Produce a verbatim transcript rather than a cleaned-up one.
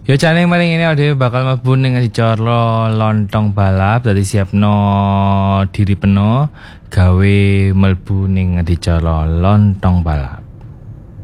Yo chane maling ini dhewe bakal mlebu ning dicara lontong balap dadi siapno diri penuh gawe mlebu ning dicara lontong balap.